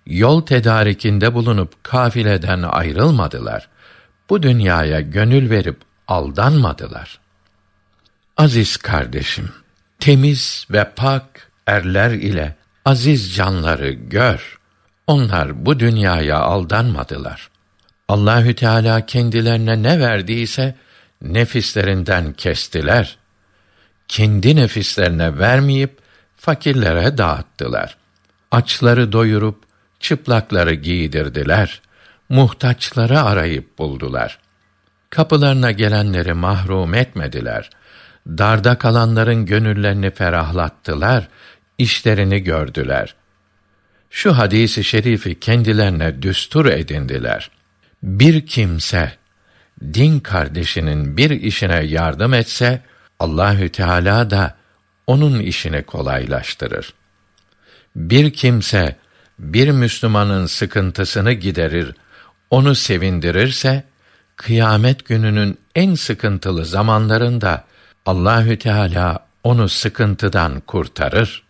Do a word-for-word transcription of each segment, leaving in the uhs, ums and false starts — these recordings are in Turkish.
yol tedarikinde bulunup kafileden ayrılmadılar. Bu dünyaya gönül verip aldanmadılar. Aziz kardeşim, temiz ve pak erler ile aziz canları gör. Onlar bu dünyaya aldanmadılar. Allahü Teala kendilerine ne verdiyse nefislerinden kestiler. Kendi nefislerine vermeyip fakirlere dağıttılar. Açları doyurup çıplakları giydirdiler. Muhtaçları arayıp buldular. Kapılarına gelenleri mahrum etmediler. Darda kalanların gönüllerini ferahlattılar, işlerini gördüler. Şu hadisi şerifi kendilerine düstur edindiler. Bir kimse din kardeşinin bir işine yardım etse, Allahü Teala da onun işini kolaylaştırır. Bir kimse bir Müslümanın sıkıntısını giderir, onu sevindirirse, kıyamet gününün en sıkıntılı zamanlarında Allahü Teala onu sıkıntıdan kurtarır.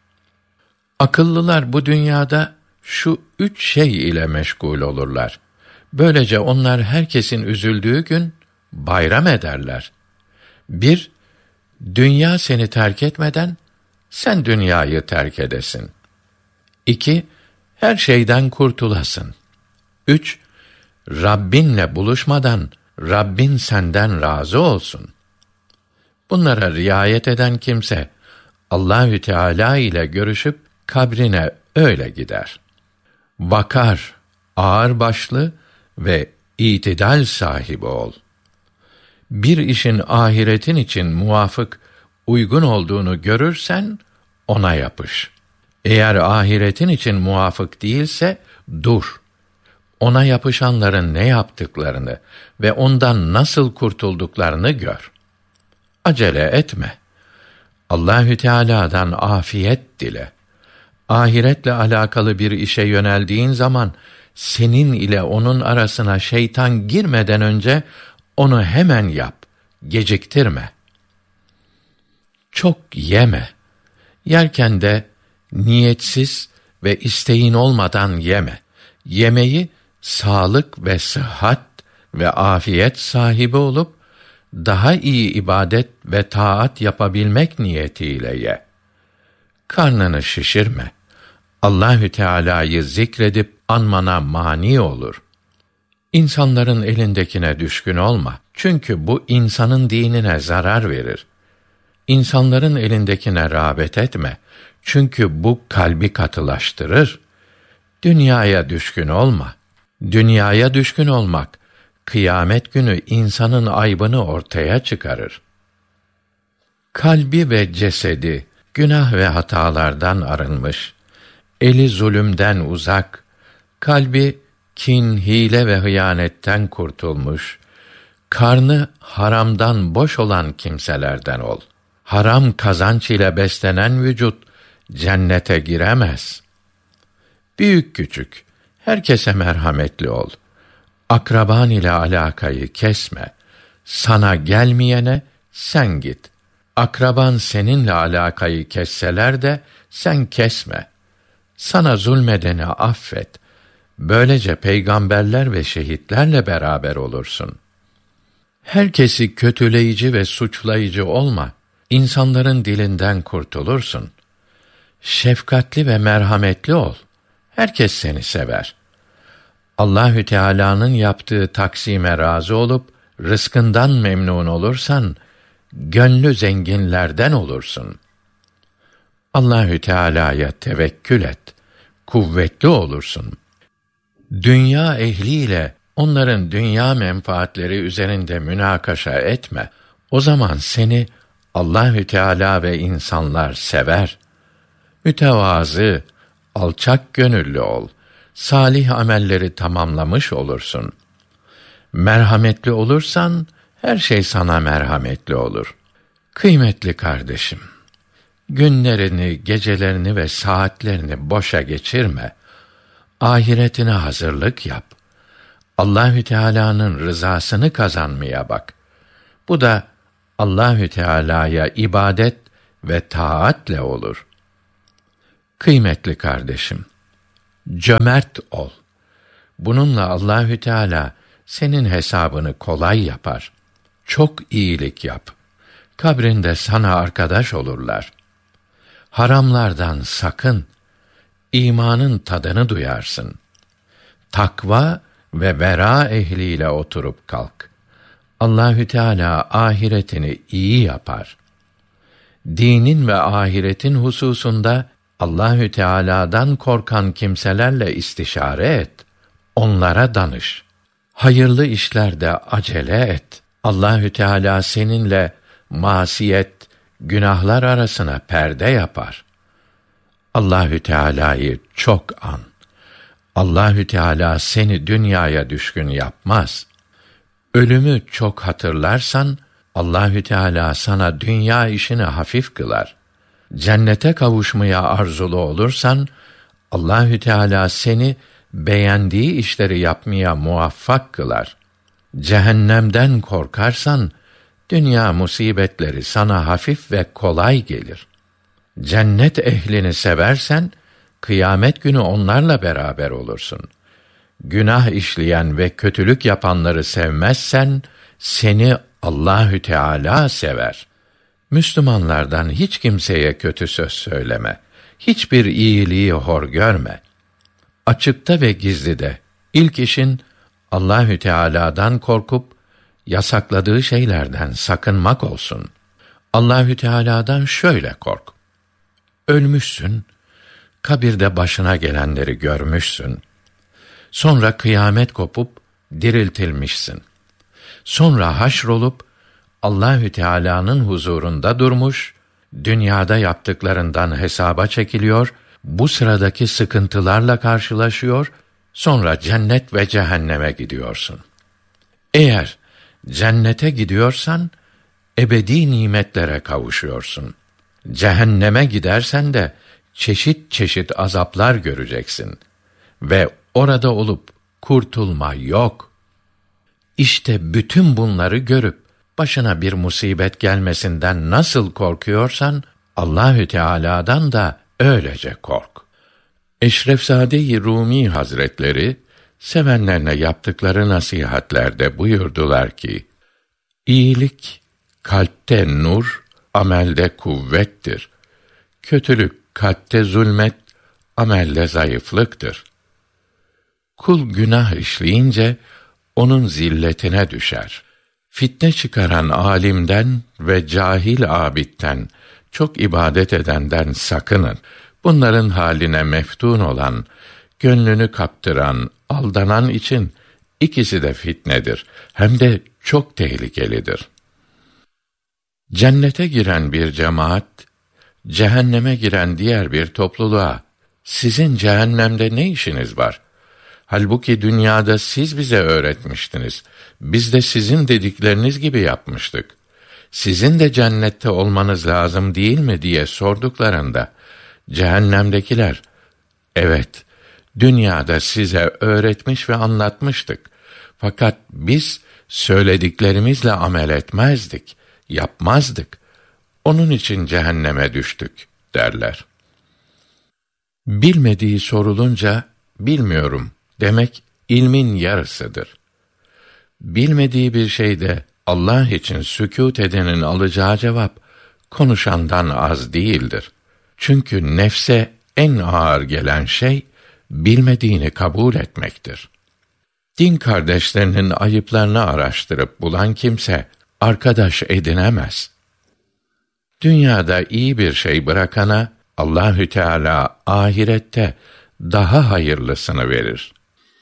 Akıllılar bu dünyada şu üç şey ile meşgul olurlar. Böylece onlar herkesin üzüldüğü gün bayram ederler. Bir, dünya seni terk etmeden sen dünyayı terk edesin. İki, her şeyden kurtulasın. Üç, Rabbinle buluşmadan Rabbin senden razı olsun. Bunlara riayet eden kimse Allahü Teala ile görüşüp kabrine öyle gider. Vakar, ağırbaşlı ve itidal sahibi ol. Bir işin ahiretin için muvafık, uygun olduğunu görürsen ona yapış. Eğer ahiretin için muvafık değilse dur. Ona yapışanların ne yaptıklarını ve ondan nasıl kurtulduklarını gör. Acele etme. Allahü Teala'dan afiyet dile. Ahiretle alakalı bir işe yöneldiğin zaman senin ile onun arasına şeytan girmeden önce onu hemen yap. Geciktirme. Çok yeme. Yerken de niyetsiz ve isteğin olmadan yeme. Yemeği sağlık ve sıhhat ve afiyet sahibi olup daha iyi ibadet ve taat yapabilmek niyetiyle ye. Karnını şişirme. Allahü Teala'yı zikredip anmana mani olur. İnsanların elindekine düşkün olma. Çünkü bu insanın dinine zarar verir. İnsanların elindekine rağbet etme. Çünkü bu kalbi katılaştırır. Dünyaya düşkün olma. Dünyaya düşkün olmak, kıyamet günü insanın aybını ortaya çıkarır. Kalbi ve cesedi günah ve hatalardan arınmış, eli zulümden uzak, kalbi kin, hile ve hıyanetten kurtulmuş, karnı haramdan boş olan kimselerden ol. Haram kazanç ile beslenen vücut cennete giremez. Büyük küçük herkese merhametli ol. Akraban ile alakayı kesme. Sana gelmeyene sen git. Akraban seninle alakayı kesseler de sen kesme. Sana zulmedeni affet. Böylece peygamberler ve şehitlerle beraber olursun. Herkesi kötüleyici ve suçlayıcı olma. İnsanların dilinden kurtulursun. Şefkatli ve merhametli ol. Herkes seni sever. Allahü Teala'nın yaptığı taksime razı olup rızkından memnun olursan gönlü zenginlerden olursun. Allahü Teala'ya tevekkül et. Kuvvetli olursun. Dünya ehliyle onların dünya menfaatleri üzerinde münakaşa etme. O zaman seni Allahü Teala ve insanlar sever. Mütevazı, alçak gönüllü ol. Salih amelleri tamamlamış olursun. Merhametli olursan her şey sana merhametli olur. Kıymetli kardeşim, günlerini, gecelerini ve saatlerini boşa geçirme. Ahiretine hazırlık yap. Allahü Teala'nın rızasını kazanmaya bak. Bu da Allahü Teala'ya ibadet ve taatle olur. Kıymetli kardeşim, Cömert ol. Bununla Allahü Teala senin hesabını kolay yapar. Çok iyilik yap. Kabrinde sana arkadaş olurlar. Haramlardan sakın. İmanın tadını duyarsın. Takva ve vera ehliyle oturup kalk. Allahü Teala ahiretini iyi yapar. Dinin ve ahiretin hususunda Allahü Teala'dan korkan kimselerle istişare et. Onlara danış. Hayırlı işlerde acele et. Allahü Teala seninle masiyet, günahlar arasına perde yapar. Allahü Teala'yı çok an. Allahü Teala seni dünyaya düşkün yapmaz. Ölümü çok hatırlarsan Allahü Teala sana dünya işini hafif kılar. Cennete kavuşmaya arzulu olursan Allahü Teala seni beğendiği işleri yapmaya muvaffak kılar. Cehennemden korkarsan dünya musibetleri sana hafif ve kolay gelir. Cennet ehlini seversen kıyamet günü onlarla beraber olursun. Günah işleyen ve kötülük yapanları sevmezsen seni Allahü Teala sever. Müslümanlardan hiç kimseye kötü söz söyleme. Hiçbir iyiliği hor görme. Açıkta ve gizlide ilk işin Allahü Teala'dan korkup yasakladığı şeylerden sakınmak olsun. Allahü Teala'dan şöyle kork. Ölmüşsün, kabirde başına gelenleri görmüşsün. Sonra kıyamet kopup diriltilmişsin. Sonra haşrolup Allahü Teala'nın huzurunda durmuş, dünyada yaptıklarından hesaba çekiliyor, bu sıradaki sıkıntılarla karşılaşıyor, sonra cennet ve cehenneme gidiyorsun. Eğer cennete gidiyorsan ebedi nimetlere kavuşuyorsun. Cehenneme gidersen de çeşit çeşit azaplar göreceksin ve orada olup kurtulma yok. İşte bütün bunları görüp başına bir musibet gelmesinden nasıl korkuyorsan Allahü Teala'dan da öylece kork. Eşrefzade-i Rumi Hazretleri sevenlerine yaptıkları nasihatlerde buyurdular ki: İyilik kalpte nur, amelde kuvvettir. Kötülük kalpte zulmet, amelde zayıflıktır. Kul günah işleyince onun zilletine düşer. Fitne çıkaran alimden ve cahil abidden, çok ibadet edenden sakının. Bunların haline meftun olan, gönlünü kaptıran, aldanan için ikisi de fitnedir. Hem de çok tehlikelidir. Cennete giren bir cemaat, cehenneme giren diğer bir topluluğa, sizin cehennemde ne işiniz var? Halbuki dünyada siz bize öğretmiştiniz. Biz de sizin dedikleriniz gibi yapmıştık. Sizin de cennette olmanız lazım değil mi diye sorduklarında, cehennemdekiler, evet, dünyada size öğretmiş ve anlatmıştık. Fakat biz söylediklerimizle amel etmezdik, yapmazdık. Onun için cehenneme düştük derler. Bilmediği sorulunca bilmiyorum demek ilmin yarısıdır. Bilmediği bir şeyde Allah için sükût edenin alacağı cevap konuşandan az değildir. Çünkü nefse en ağır gelen şey bilmediğini kabul etmektir. Din kardeşlerinin ayıplarını araştırıp bulan kimse arkadaş edinemez. Dünyada iyi bir şey bırakana Allahü Teala ahirette daha hayırlısını verir.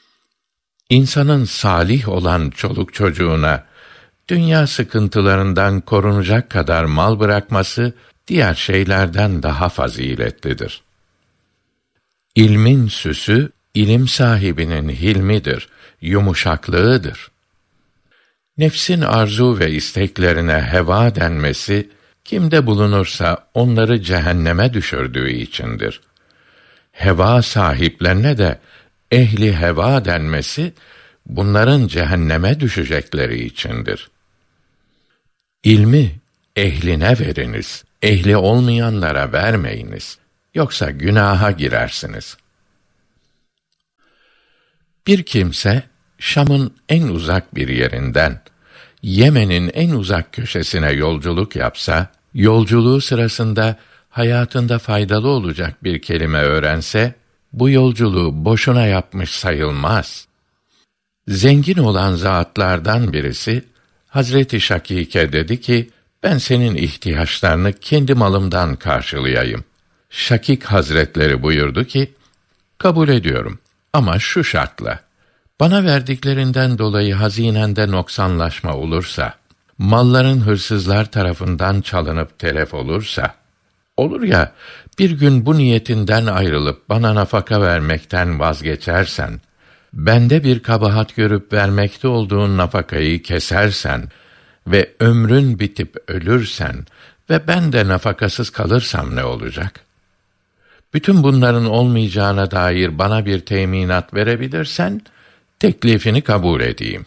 İnsanın salih olan çoluk çocuğuna dünya sıkıntılarından korunacak kadar mal bırakması diğer şeylerden daha faziletlidir. İlmin süsü ilim sahibinin hilmidir, yumuşaklığıdır. Nefsin arzu ve isteklerine heva denmesi kimde bulunursa onları cehenneme düşürdüğü içindir. Heva sahiplerine de ehli heva denmesi bunların cehenneme düşecekleri içindir. İlmi ehline veriniz, ehli olmayanlara vermeyiniz. Yoksa günaha girersiniz. Bir kimse Şam'ın en uzak bir yerinden Yemen'in en uzak köşesine yolculuk yapsa, yolculuğu sırasında hayatında faydalı olacak bir kelime öğrense, bu yolculuğu boşuna yapmış sayılmaz. Zengin olan zatlardan birisi, Hazreti Şakik'e dedi ki, ben senin ihtiyaçlarını kendi malımdan karşılayayım. Şakik Hazretleri buyurdu ki, kabul ediyorum ama şu şartla, bana verdiklerinden dolayı hazinende noksanlaşma olursa, malların hırsızlar tarafından çalınıp telef olursa, olur ya, bir gün bu niyetinden ayrılıp bana nafaka vermekten vazgeçersen, bende bir kabahat görüp vermekte olduğun nafakayı kesersen ve ömrün bitip ölürsen ve ben de nafakasız kalırsam ne olacak? Bütün bunların olmayacağına dair bana bir teminat verebilirsen, teklifini kabul edeyim.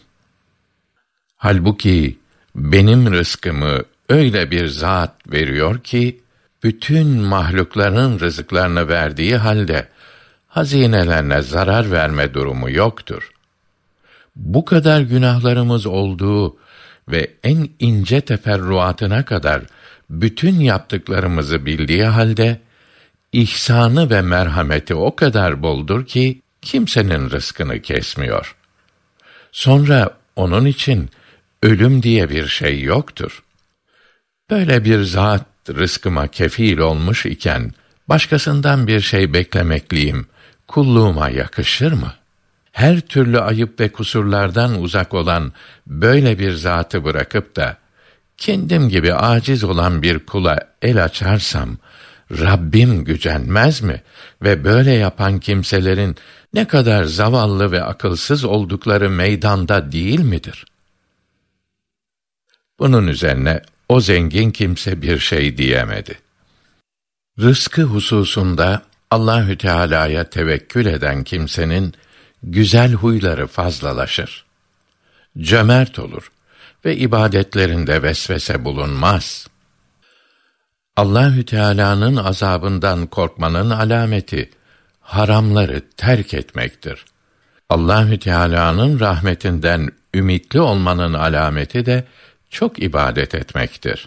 Halbuki benim rızkımı öyle bir zat veriyor ki, bütün mahlukların rızıklarını verdiği halde, hazinelerine zarar verme durumu yoktur. Bu kadar günahlarımız olduğu ve en ince teferruatına kadar bütün yaptıklarımızı bildiği halde, ihsanı ve merhameti o kadar boldur ki, kimsenin rızkını kesmiyor. Sonra onun için ölüm diye bir şey yoktur. Böyle bir zat rızkıma kefil olmuş iken, başkasından bir şey beklemekliyim, kulluğuma yakışır mı? Her türlü ayıp ve kusurlardan uzak olan böyle bir zatı bırakıp da, kendim gibi aciz olan bir kula el açarsam, Rabbim gücenmez mi? Ve böyle yapan kimselerin ne kadar zavallı ve akılsız oldukları meydanda değil midir? Bunun üzerine o zengin kimse bir şey diyemedi. Rızkı hususunda Allahü Teala'ya tevekkül eden kimsenin güzel huyları fazlalaşır. Cömert olur ve ibadetlerinde vesvese bulunmaz. Allahü Teala'nın azabından korkmanın alameti haramları terk etmektir. Allahü Teala'nın rahmetinden ümitli olmanın alameti de çok ibadet etmektir.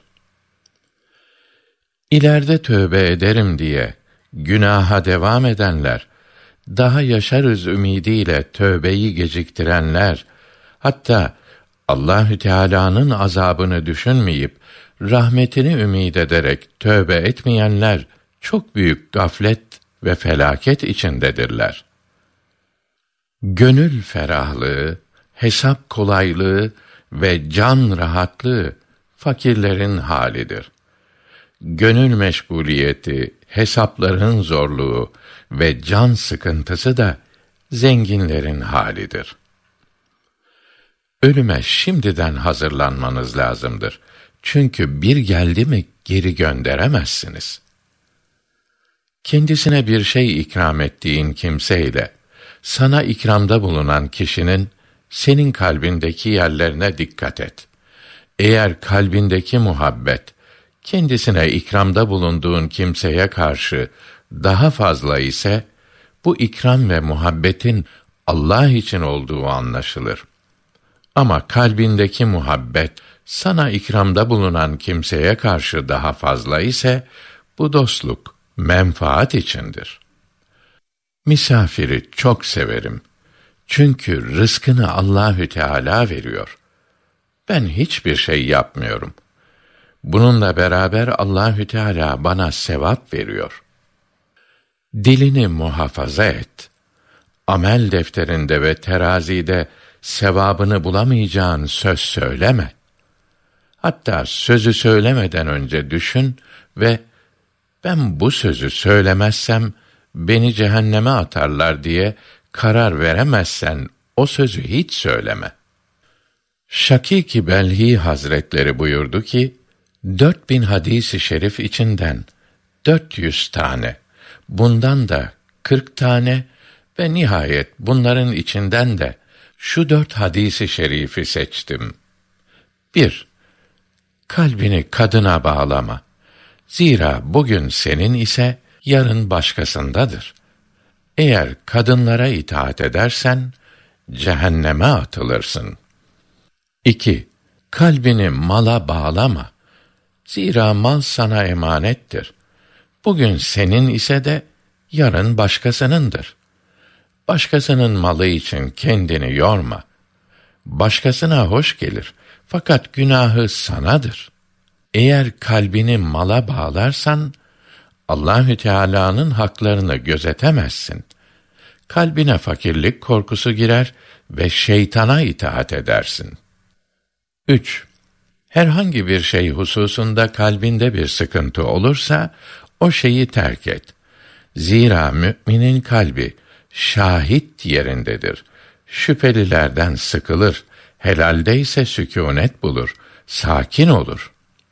İleride tövbe ederim diye günaha devam edenler, daha yaşarız ümidiyle tövbeyi geciktirenler, hatta Allahü Teala'nın azabını düşünmeyip rahmetini ümid ederek tövbe etmeyenler çok büyük gaflet ve felaket içindedirler. Gönül ferahlığı, hesap kolaylığı ve can rahatlığı fakirlerin halidir. Gönül meşguliyeti, hesapların zorluğu ve can sıkıntısı da zenginlerin halidir. Ölüme şimdiden hazırlanmanız lazımdır. Çünkü bir geldi mi geri gönderemezsiniz. Kendisine bir şey ikram ettiğin kimseyle sana ikramda bulunan kişinin senin kalbindeki yerlerine dikkat et. Eğer kalbindeki muhabbet kendisine ikramda bulunduğun kimseye karşı daha fazla ise bu ikram ve muhabbetin Allah için olduğu anlaşılır. Ama kalbindeki muhabbet sana ikramda bulunan kimseye karşı daha fazla ise bu dostluk menfaat içindir. Misafiri çok severim. Çünkü rızkını Allahü Teala veriyor. Ben hiçbir şey yapmıyorum. Bununla beraber Allahü Teala bana sevap veriyor. Dilini muhafaza et. Amel defterinde ve terazide sevabını bulamayacağın söz söyleme. Hatta sözü söylemeden önce düşün ve ben bu sözü söylemezsem beni cehenneme atarlar diye karar veremezsen o sözü hiç söyleme. Şakîk-i Belhî Hazretleri buyurdu ki, dört bin hadis-i şerif içinden dört yüz tane, bundan da kırk tane ve nihayet bunların içinden de şu dört hadis-i şerifi seçtim. Bir, kalbini kadına bağlama. Zira bugün senin ise yarın başkasındadır. Eğer kadınlara itaat edersen, cehenneme atılırsın. İki. Kalbini mala bağlama. Zira mal sana emanettir. Bugün senin ise de yarın başkasınındır. Başkasının malı için kendini yorma. Başkasına hoş gelir, fakat günahı sanadır. Eğer kalbini mala bağlarsan, Allahü Teala'nın haklarını gözetemezsin. Kalbine fakirlik korkusu girer ve şeytana itaat edersin. Üç. Herhangi bir şey hususunda kalbinde bir sıkıntı olursa, o şeyi terk et. Zira müminin kalbi şahit yerindedir. Şüphelilerden sıkılır, helalde ise sükûnet bulur, sakin olur.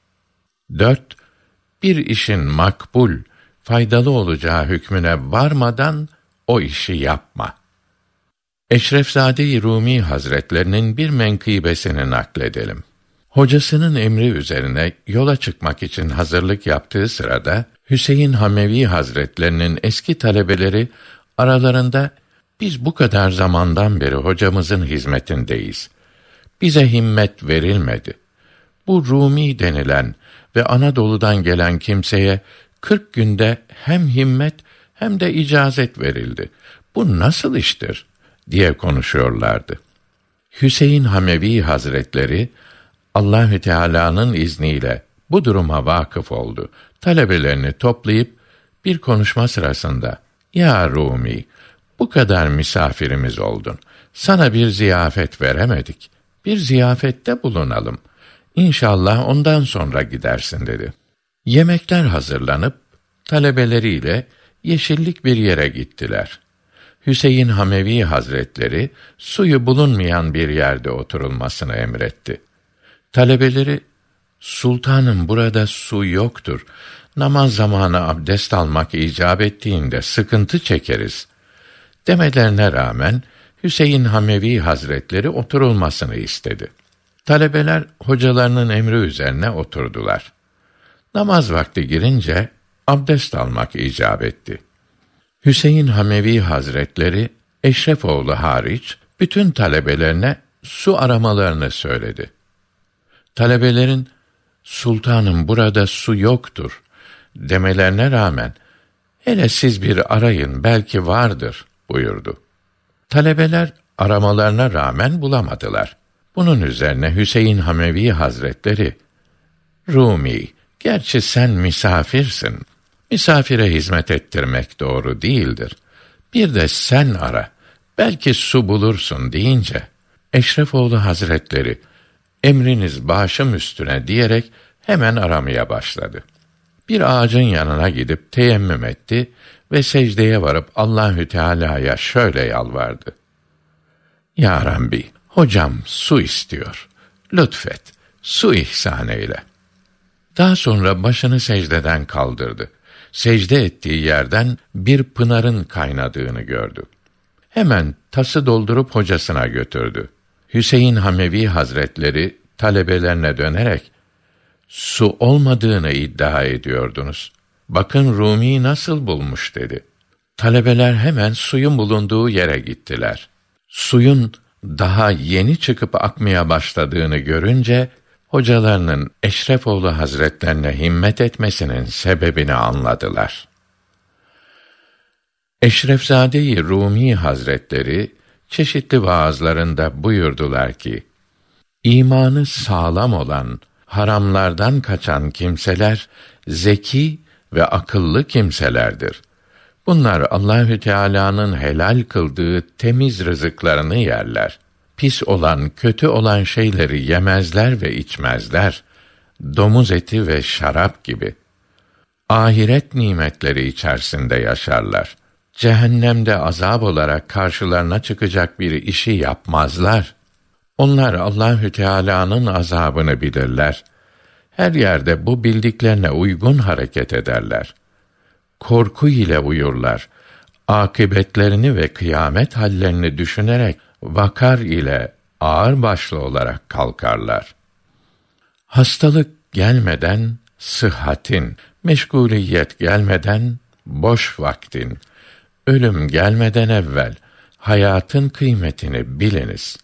Dört. Bir işin makbul, faydalı olacağı hükmüne varmadan o işi yapma. Eşrefzade-i Rumi Hazretlerinin bir menkıbesini nakledelim. Hocasının emri üzerine yola çıkmak için hazırlık yaptığı sırada, Hüseyin Hamevi Hazretlerinin eski talebeleri aralarında, biz bu kadar zamandan beri hocamızın hizmetindeyiz. Bize himmet verilmedi. Bu Rumi denilen ve Anadolu'dan gelen kimseye kırk günde hem himmet hem de icazet verildi. Bu nasıl iştir? Diye konuşuyorlardı. Hüseyin Hamevi Hazretleri, Allahü Teala'nın izniyle bu duruma vakıf oldu. Talebelerini toplayıp bir konuşma sırasında, ya Rumi, bu kadar misafirimiz oldun. Sana bir ziyafet veremedik. Bir ziyafette bulunalım. İnşallah ondan sonra gidersin dedi. Yemekler hazırlanıp talebeleriyle yeşillik bir yere gittiler. Hüseyin Hamevi Hazretleri suyu bulunmayan bir yerde oturulmasını emretti. Talebeleri, sultanım burada su yoktur. Namaz zamanı abdest almak icap ettiğinde sıkıntı çekeriz demelerine rağmen Hüseyin Hamevi Hazretleri oturulmasını istedi. Talebeler hocalarının emri üzerine oturdular. Namaz vakti girince abdest almak icap etti. Hüseyin Hamevi Hazretleri Eşrefoğlu hariç bütün talebelerine su aramalarını söyledi. Talebelerin, sultanım burada su yoktur demelerine rağmen, hele siz bir arayın belki vardır buyurdu. Talebeler aramalarına rağmen bulamadılar. Bunun üzerine Hüseyin Hamevi Hazretleri, Rumi, gerçi sen misafirsin. Misafire hizmet ettirmek doğru değildir. Bir de sen ara, belki su bulursun deyince, Eşrefoğlu Hazretleri, emriniz başım üstüne diyerek hemen aramaya başladı. Bir ağacın yanına gidip teyemmüm etti ve secdeye varıp Allahü Teala'ya şöyle yalvardı. Ya Rabbi, hocam su istiyor. Lütfet, su ihsan eyle. Daha sonra başını secdeden kaldırdı. Secde ettiği yerden bir pınarın kaynadığını gördü. Hemen tası doldurup hocasına götürdü. Hüseyin Hamevi Hazretleri talebelerine dönerek, su olmadığını iddia ediyordunuz. Bakın Rumi nasıl bulmuş dedi. Talebeler hemen suyun bulunduğu yere gittiler. Suyun daha yeni çıkıp akmaya başladığını görünce, hocalarının Eşrefoğlu Hazretlerine himmet etmesinin sebebini anladılar. Eşrefzade-i Rumi Hazretleri, çeşitli vaazlarında buyurdular ki, İmanı sağlam olan, haramlardan kaçan kimseler, zeki ve akıllı kimselerdir. Bunlar Allahü Teala'nın helal kıldığı temiz rızıklarını yerler. Pis olan, kötü olan şeyleri yemezler ve içmezler. Domuz eti ve şarap gibi. Ahiret nimetleri içerisinde yaşarlar. Cehennemde azab olarak karşılarına çıkacak bir işi yapmazlar. Onlar Allahü Teala'nın azabını bilirler. Her yerde bu bildiklerine uygun hareket ederler. Korku ile uyurlar. Akıbetlerini ve kıyamet hallerini düşünerek vakar ile ağırbaşlı olarak kalkarlar. Hastalık gelmeden sıhhatin, meşguliyet gelmeden boş vaktin, ölüm gelmeden evvel hayatın kıymetini biliniz.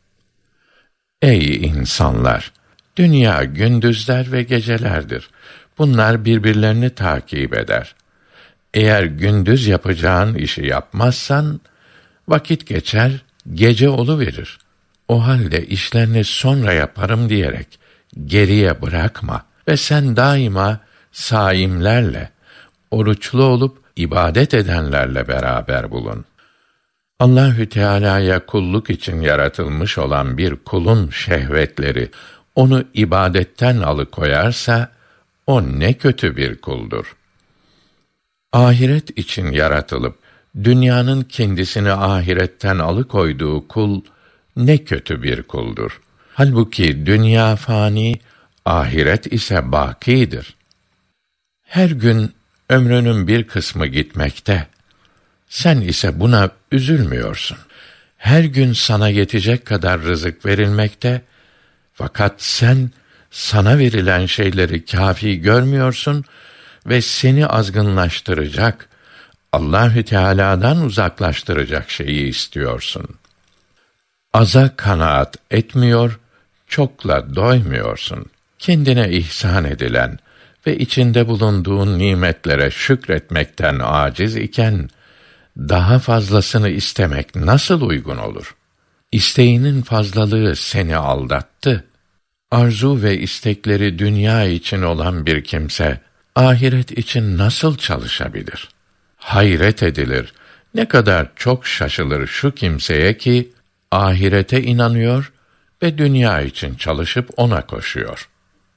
Ey insanlar! Dünya gündüzler ve gecelerdir. Bunlar birbirlerini takip eder. Eğer gündüz yapacağın işi yapmazsan, vakit geçer, gece oluverir. O halde işlerini sonra yaparım diyerek geriye bırakma ve sen daima saimlerle, oruçlu olup ibadet edenlerle beraber bulun. Allahü Teala'ya kulluk için yaratılmış olan bir kulun şehvetleri onu ibadetten alıkoyarsa o ne kötü bir kuldur. Ahiret için yaratılıp dünyanın kendisini ahiretten alıkoyduğu kul ne kötü bir kuldur. Halbuki dünya fani, ahiret ise bâkidir. Her gün ömrünün bir kısmı gitmekte. Sen ise buna üzülmüyorsun. Her gün sana yetecek kadar rızık verilmekte, fakat sen sana verilen şeyleri kâfi görmüyorsun ve seni azgınlaştıracak, Allahü Teala'dan uzaklaştıracak şeyi istiyorsun. Aza kanaat etmiyor, çokla doymuyorsun. Kendine ihsan edilen ve içinde bulunduğun nimetlere şükretmekten âciz iken, daha fazlasını istemek nasıl uygun olur? İsteğinin fazlalığı seni aldattı. Arzu ve istekleri dünya için olan bir kimse, ahiret için nasıl çalışabilir? Hayret edilir, ne kadar çok şaşılır şu kimseye ki, ahirete inanıyor ve dünya için çalışıp ona koşuyor.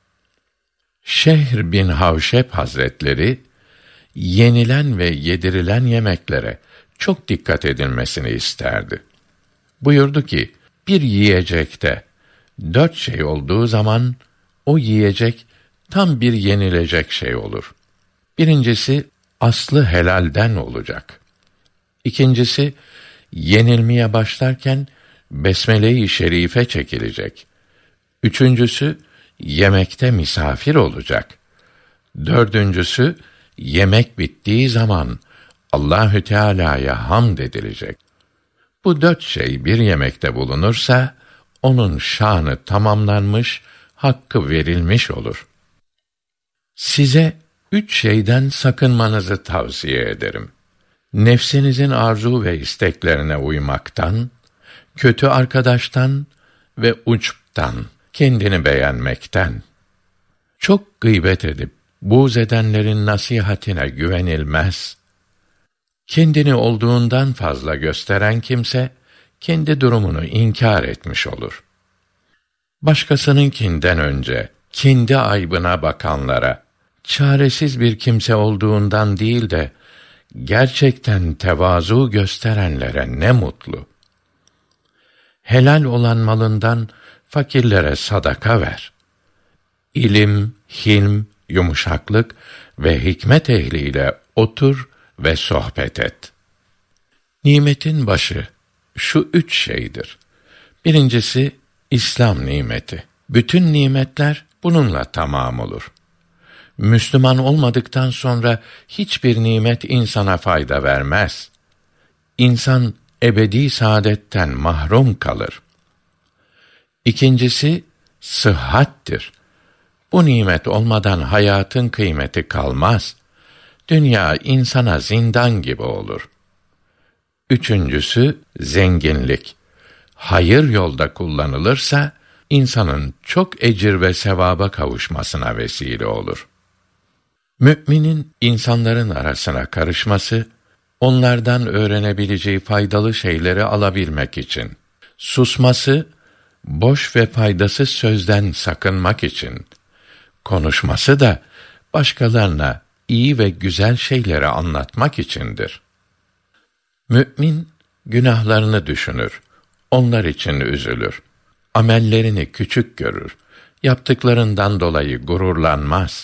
Şehr bin Havşeb Hazretleri, yenilen ve yedirilen yemeklere çok dikkat edilmesini isterdi. Buyurdu ki, bir yiyecekte dört şey olduğu zaman, o yiyecek tam bir yenilecek şey olur. Birincisi, aslı helalden olacak. İkincisi, yenilmeye başlarken, besmele-i şerife çekilecek. Üçüncüsü, yemekte misafir olacak. Dördüncüsü, yemek bittiği zaman, Allahü Teala'ya hamd edilecek. Bu dört şey bir yemekte bulunursa, onun şanı tamamlanmış, hakkı verilmiş olur. Size üç şeyden sakınmanızı tavsiye ederim. Nefsinizin arzu ve isteklerine uymaktan, kötü arkadaştan ve uçptan, kendini beğenmekten. Çok gıybet edip, buğz edenlerin nasihatine güvenilmez. Kendini olduğundan fazla gösteren kimse, kendi durumunu inkar etmiş olur. Başkasınınkinden önce, kendi aybına bakanlara, çaresiz bir kimse olduğundan değil de, gerçekten tevazu gösterenlere ne mutlu. Helal olan malından fakirlere sadaka ver. İlim, hilm, yumuşaklık ve hikmet ehliyle otur ve sohbet et. Nimetin başı şu üç şeydir. Birincisi, İslam nimeti. Bütün nimetler bununla tamam olur. Müslüman olmadıktan sonra hiçbir nimet insana fayda vermez. İnsan ebedi saadetten mahrum kalır. İkincisi, sıhhattir. Bu nimet olmadan hayatın kıymeti kalmaz. Dünya insana zindan gibi olur. Üçüncüsü, zenginlik. Hayır yolda kullanılırsa, insanın çok ecir ve sevaba kavuşmasına vesile olur. Müminin insanların arasına karışması, onlardan öğrenebileceği faydalı şeyleri alabilmek için. Susması, boş ve faydasız sözden sakınmak için. Konuşması da, başkalarına iyi ve güzel şeyleri anlatmak içindir. Mü'min, günahlarını düşünür, onlar için üzülür. Amellerini küçük görür, yaptıklarından dolayı gururlanmaz.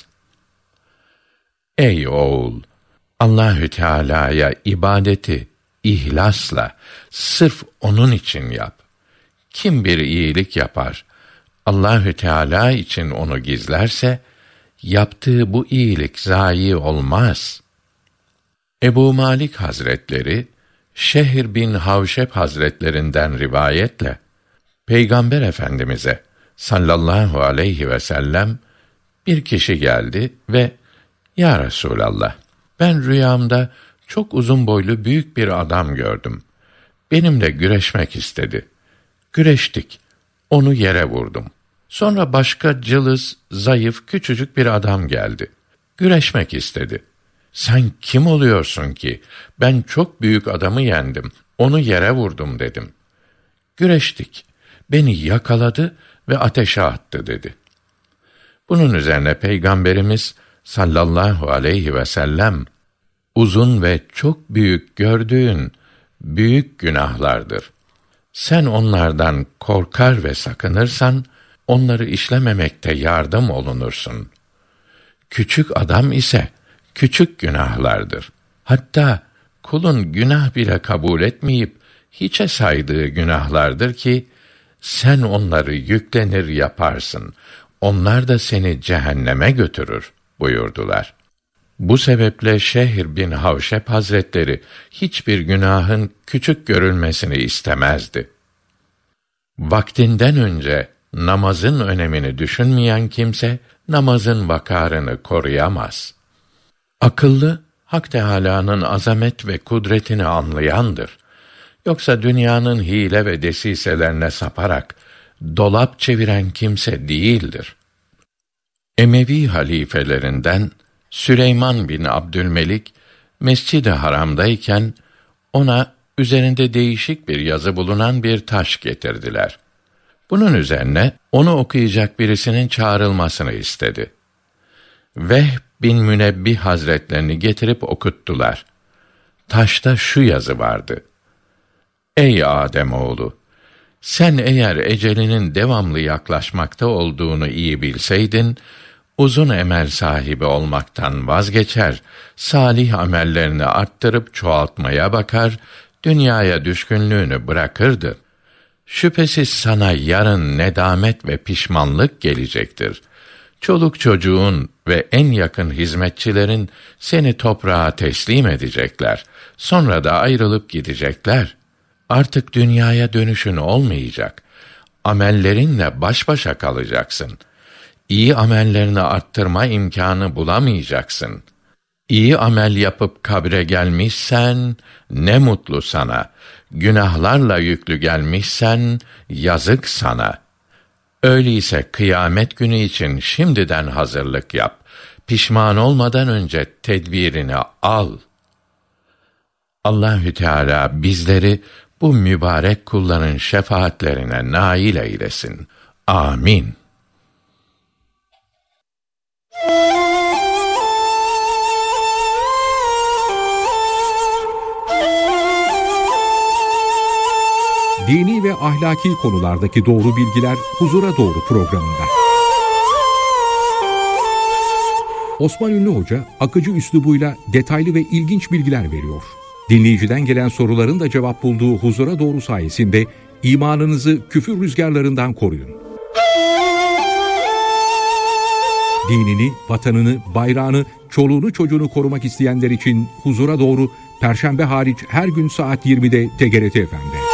Ey oğul! Allahü Teala'ya ibadeti ihlasla, sırf onun için yap. Kim bir iyilik yapar, Allahü Teala için onu gizlerse, yaptığı bu iyilik zayi olmaz. Ebu Malik Hazretleri, Şehr bin Havşeb Hazretlerinden rivayetle Peygamber Efendimize sallallahu aleyhi ve sellem bir kişi geldi ve "Ya Resulallah, ben rüyamda çok uzun boylu büyük bir adam gördüm. Benimle güreşmek istedi. Güreştik. Onu yere vurdum. Sonra başka cılız, zayıf, küçücük bir adam geldi. Güreşmek istedi. Sen kim oluyorsun ki? Ben çok büyük adamı yendim. Onu yere vurdum dedim. Güreştik. Beni yakaladı ve ateşe attı dedi. Bunun üzerine Peygamberimiz sallallahu aleyhi ve sellem, uzun ve çok büyük gördüğün büyük günahlardır. Sen onlardan korkar ve sakınırsan, onları işlememekte yardım olunursun. Küçük adam ise küçük günahlardır. Hatta kulun günah bile kabul etmeyip hiçe saydığı günahlardır ki, sen onları yüklenir yaparsın. Onlar da seni cehenneme götürür buyurdular. Bu sebeple Şehr bin Havşeb Hazretleri hiçbir günahın küçük görülmesini istemezdi. Vaktinden önce namazın önemini düşünmeyen kimse namazın vakarını koruyamaz. Akıllı, Hak Teâlâ'nın azamet ve kudretini anlayandır. Yoksa dünyanın hile ve desiselerine saparak dolap çeviren kimse değildir. Emevi halifelerinden Süleyman bin Abdülmelik Mescid-i Haram'dayken ona üzerinde değişik bir yazı bulunan bir taş getirdiler. Bunun üzerine onu okuyacak birisinin çağrılmasını istedi. Vehb bin Münebbih Hazretlerini getirip okuttular. Taşta şu yazı vardı: Ey Âdemoğlu! Sen eğer ecelinin devamlı yaklaşmakta olduğunu iyi bilseydin, uzun emel sahibi olmaktan vazgeçer, salih amellerini arttırıp çoğaltmaya bakar, dünyaya düşkünlüğünü bırakırdı. Şüphesiz sana yarın nedamet ve pişmanlık gelecektir. Çoluk çocuğun ve en yakın hizmetçilerin seni toprağa teslim edecekler. Sonra da ayrılıp gidecekler. Artık dünyaya dönüşün olmayacak. Amellerinle baş başa kalacaksın. İyi amellerini arttırma imkânı bulamayacaksın. İyi amel yapıp kabre gelmişsen, ne mutlu sana. Günahlarla yüklü gelmişsen, yazık sana. Öyleyse kıyamet günü için şimdiden hazırlık yap. Pişman olmadan önce tedbirini al. Allahü Teala bizleri bu mübarek kulların şefaatlerine nail eylesin. Amin. Dini ve ahlaki konulardaki doğru bilgiler Huzura Doğru programında. Osman Ünlü Hoca akıcı üslubuyla detaylı ve ilginç bilgiler veriyor. Dinleyiciden gelen soruların da cevap bulduğu Huzura Doğru sayesinde imanınızı küfür rüzgarlarından koruyun. Dinini, vatanını, bayrağını, çoluğunu çocuğunu korumak isteyenler için Huzura Doğru, Perşembe hariç her gün saat yirmide T G R T Efendi.